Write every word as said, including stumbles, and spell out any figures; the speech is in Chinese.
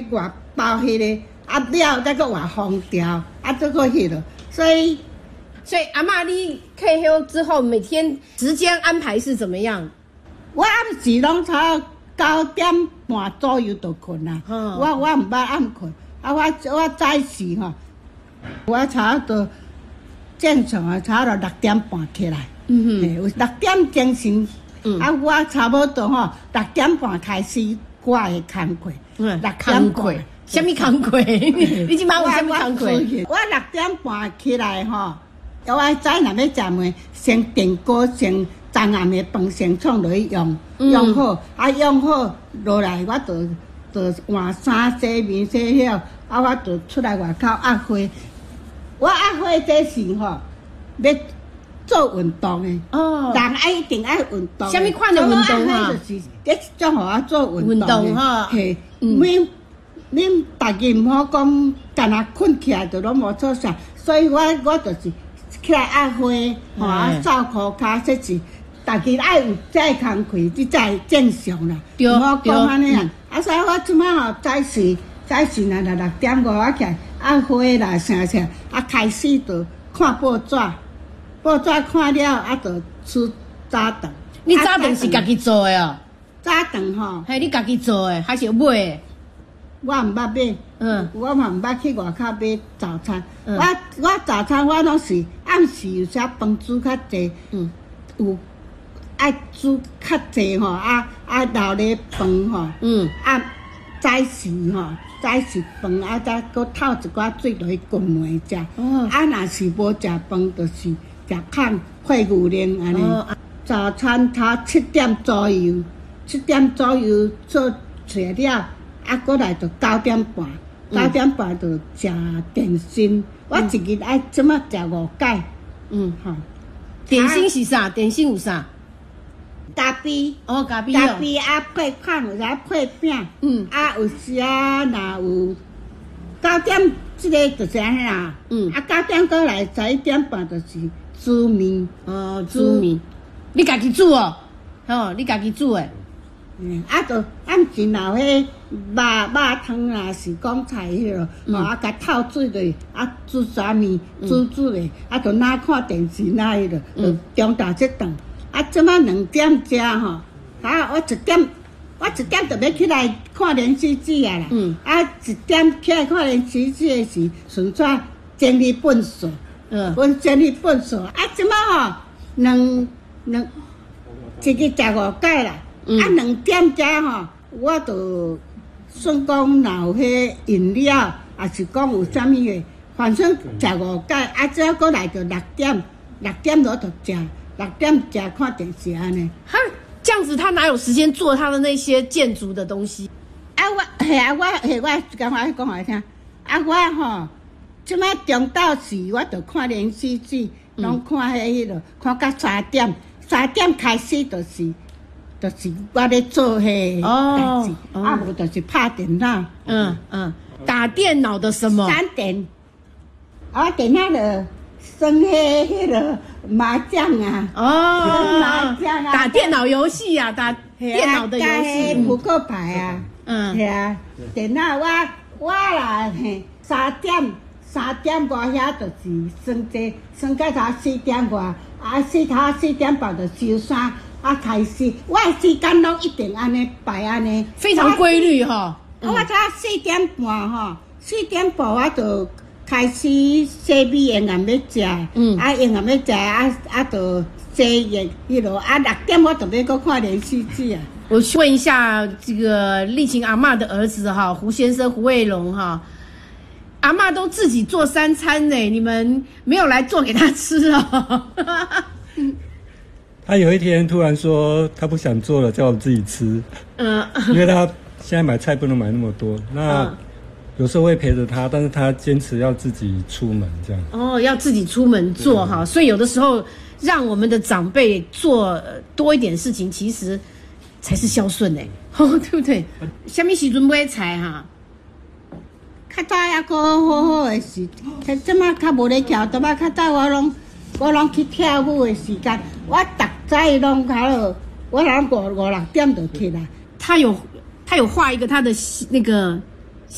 外包迄个，啊了再个外封条，啊再个迄落，所以所以阿嬷你退休之后，每天时间安排是怎么样？ 我暗时拢差九点半左右就困啦。嗯、我我唔捌暗困，啊我我早时吼，我差不多正常啊，差不多六点半起来。嗯哼，有六点精神。嗯、啊，我差不多吼六点半开始我的工课。嗯，六点半。 什么工课？你今晚有什么工课？ 我六点半起来吼，我早若要食饭，先电锅先。昨暗的饭先创落去用，嗯、用好，啊用好落来，我就就换衫洗面洗了，啊我就出来外口压花。我压花这时吼，要做运动的。哦。人爱一定爱运动。 什么款的运动啊？ 就是这种互我做运动的。 运动哈。 嘿，恁恁大家唔好讲，干那困起来就拢无做啥，所以我我就是起来压花，吼啊扫裤骹这是。大家爱有这工课，你才正常啦。对，唔好讲安尼啊。啊，所以我即摆吼早时早时若六六点五我起来啊花啦啥啥，啊开始就看报纸，报纸看了啊就吃早顿。 你早顿是家己做的哦？ 早顿吼， 系你家己做的还是买的？ 我毋捌买，嗯，我嘛毋捌去外口买早餐。嗯、我我早餐我拢是暗时有些饭煮较济，嗯，有。爱煮较济吼，啊啊留咧饭吼，嗯，啊早时吼，早时饭啊再搁透一寡水落去滚糜食，哦，啊若是无食饭，就是食糠配牛奶安尼。哦、早餐他七点左右，七点左右做出了，啊过来就九点半，九、嗯、点半就食点心。我一日爱即马食五解，嗯吼。 点心是啥？点心有啥？ 咖啡哦，咖啡咖啡啊配糠，有啥配饼，嗯，啊有时啊若有九点，即个就是安尼啦，嗯，啊九点过来十一点半就是煮面， 哦，煮面，你家己煮哦，哦，你家己煮诶， 嗯，啊就暗时若迄肉肉汤啊是讲菜迄落，吼啊甲透水落，啊煮啥面煮煮咧，啊就哪看电视哪迄落，就中昼即顿。啊，即摆两点食吼，啊，我一点，我一点就要起来看连续剧啊啦。嗯。啊，一点起来看连续剧的时，顺续整理本数。嗯。阮整理本数，啊，即摆吼，两两一日食五解啦。嗯。啊，两点食吼，我就算讲若有迄饮料，也是讲有啥物个，反正食五解，啊，只要过来就六点，六点我就食。六点食看电视安尼， 哈，这样子他哪有时间做他的那些建筑的东西？ 啊，我系啊，我系我讲话讲来听，啊，我吼，即摆中昼时我就看连续剧，拢看迄迄落，看到三点，三点开始就是，就是我咧做迄代志，啊无就是拍电脑， 嗯嗯，打电脑的什么？ 三点，啊电脑了。生迄迄个麻将啊， 哦， 麻将啊， 打电脑游戏啊，打电脑的游戏， 扑克牌啊，嗯，系啊，电脑我我啦嘿，三点三点外遐就是算这算到头四点外，啊四头四点半就收衫，啊开始，我的时间拢一定安尼排安尼， 非常规律哈。 我差四点半吼，四点半我就。开始洗米营养要食，嗯，啊营养要食，啊啊就洗液迄落，啊六点我就要搁看连续剧啊。 我问一下这个丽琴阿嬷的儿子哈，胡先生胡卫龙哈，阿嬷都自己做三餐呢，你们没有来做给他吃哦。 他有一天突然说他不想做了，叫我自己吃，嗯，因为他现在买菜不能买那么多，那。嗯有时候会陪着他，但是他坚持要自己出门这样。 哦，要自己出门做哈，所以有的时候让我们的长辈做多一点事情，其实才是孝顺哎，哦，对不对？什么时阵买菜哈？ 较早还阁好好的时，即马较无咧跳，即马较早我拢我拢去跳舞的时间，我逐早拢较我拢五五六点就起来。 他有他有画一个他的那个。